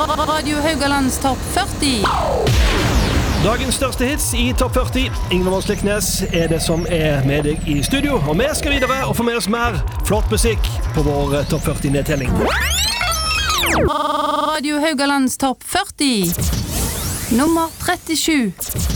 Radio Haugalands topp 40. Dagens største hits i topp 40. Ingvar Morsliknes er det som er med deg i studio. Og vi skal videre og få med oss mer flott musikk på vår topp 40-nedtelling. Radio Haugalands topp 40. Nummer 37.